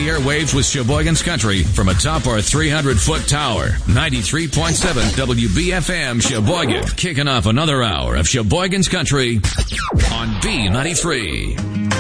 the airwaves with Sheboygan's Country from atop our 300-foot tower. 93.7 WBFM Sheboygan. Kicking off another hour of Sheboygan's Country on B93.